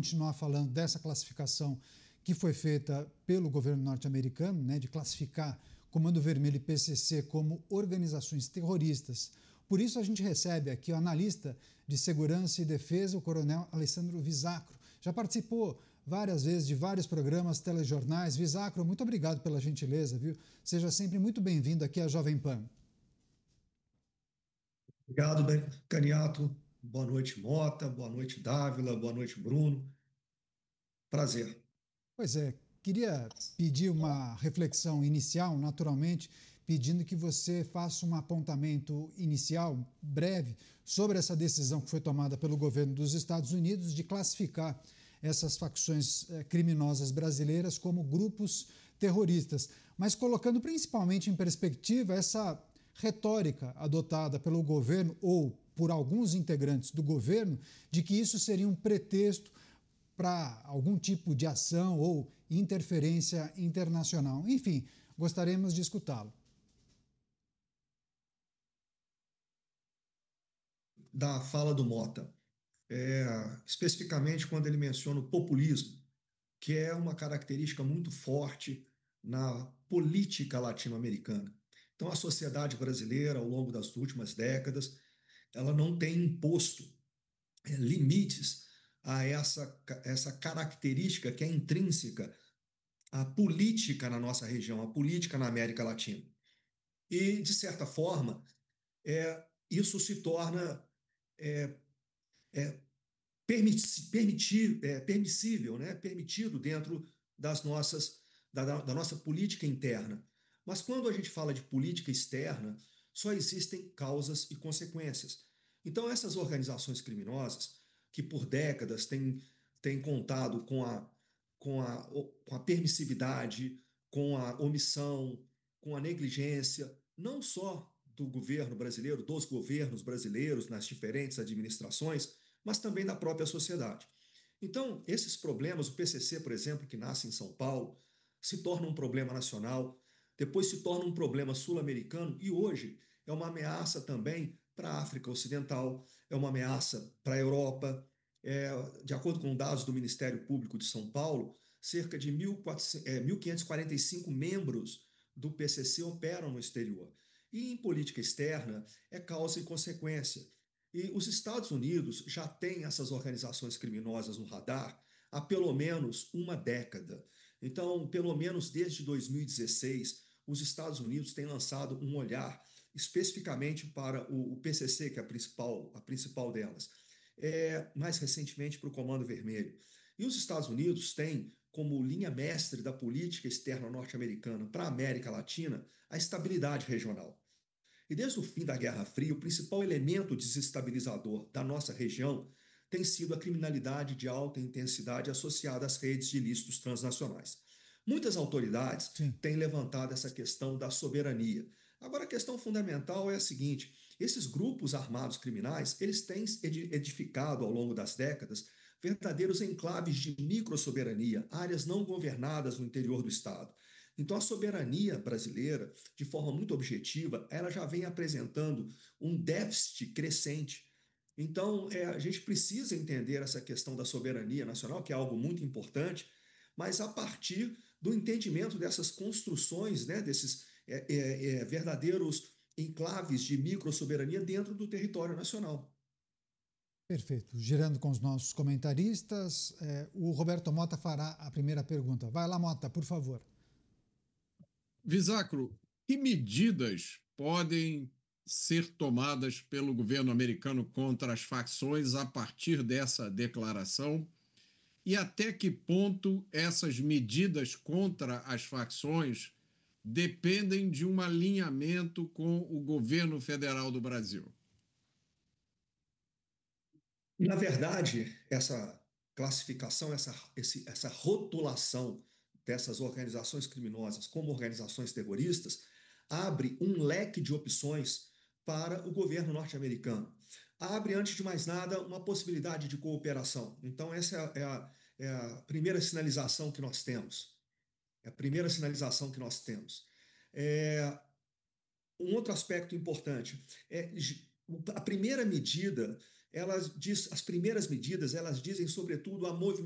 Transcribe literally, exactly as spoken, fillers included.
continuar falando dessa classificação que foi feita pelo governo norte-americano, né, de classificar Comando Vermelho e P C C como organizações terroristas. Por isso a gente recebe aqui o analista de segurança e defesa, o coronel Alessandro Visacro. Já participou várias vezes de vários programas, telejornais. Visacro, muito obrigado pela gentileza, viu? Seja sempre muito bem-vindo aqui à Jovem Pan. Obrigado, Caniato. Boa noite, Mota. Boa noite, Dávila. Boa noite, Bruno. Prazer. Pois é, queria pedir uma reflexão inicial, naturalmente, pedindo que você faça um apontamento inicial, breve, sobre essa decisão que foi tomada pelo governo dos Estados Unidos de classificar essas facções criminosas brasileiras como grupos terroristas, mas colocando principalmente em perspectiva essa retórica adotada pelo governo ou por alguns integrantes do governo de que isso seria um pretexto para algum tipo de ação ou interferência internacional. Enfim, gostaríamos de escutá-lo. Da fala do Mota, é, especificamente quando ele menciona o populismo, que é uma característica muito forte na política latino-americana. Então, a sociedade brasileira, ao longo das últimas décadas, ela não tem imposto é, limites a essa, essa característica que é intrínseca à política na nossa região, à política na América Latina. E, de certa forma, é, isso se torna é, é, permitir, permitir, é, permissível, né? Permitido dentro das nossas, da, da nossa política interna. Mas quando a gente fala de política externa, só existem causas e consequências. Então, essas organizações criminosas, que por décadas têm, têm contado com a, com, a, com a permissividade, com a omissão, com a negligência, não só do governo brasileiro, dos governos brasileiros nas diferentes administrações, mas também da própria sociedade. Então, esses problemas, o P C C, por exemplo, que nasce em São Paulo, se torna um problema nacional, depois se torna um problema sul-americano e hoje é uma ameaça também para a África Ocidental, é uma ameaça para a Europa. É, de acordo com dados do Ministério Público de São Paulo, cerca de mil quinhentos e quarenta e cinco membros do P C C operam no exterior. E em política externa é causa e consequência. E os Estados Unidos já têm essas organizações criminosas no radar há pelo menos uma década. Então, pelo menos desde dois mil e dezesseis, os Estados Unidos têm lançado um olhar especificamente para o P C C, que é a principal, a principal delas, é, mais recentemente para o Comando Vermelho. E os Estados Unidos têm como linha mestre da política externa norte-americana para a América Latina a estabilidade regional. E desde o fim da Guerra Fria, o principal elemento desestabilizador da nossa região tem sido a criminalidade de alta intensidade associada às redes de ilícitos transnacionais. Muitas autoridades Sim. têm levantado essa questão da soberania. Agora, a questão fundamental é a seguinte: esses grupos armados criminais, eles têm edificado ao longo das décadas verdadeiros enclaves de microsoberania, áreas não governadas no interior do Estado. Então, a soberania brasileira, de forma muito objetiva, ela já vem apresentando um déficit crescente. Então, é, a gente precisa entender essa questão da soberania nacional, que é algo muito importante, mas a partir do entendimento dessas construções, né, desses é, é, é, verdadeiros enclaves de microsoberania dentro do território nacional. Perfeito. Girando com os nossos comentaristas, é, o Roberto Mota fará a primeira pergunta. Vai lá, Mota, por favor. Visacro, que medidas podem ser tomadas pelo governo americano contra as facções a partir dessa declaração? E até que ponto essas medidas contra as facções dependem de um alinhamento com o governo federal do Brasil? Na verdade, essa classificação, essa, esse, essa rotulação dessas organizações criminosas como organizações terroristas abre um leque de opções para o governo norte-americano. Abre, antes de mais nada, uma possibilidade de cooperação. Então, essa é a, é a primeira sinalização que nós temos. É a primeira sinalização que nós temos. É, um outro aspecto importante é a primeira medida, elas diz, as primeiras medidas, elas dizem sobretudo a movimentação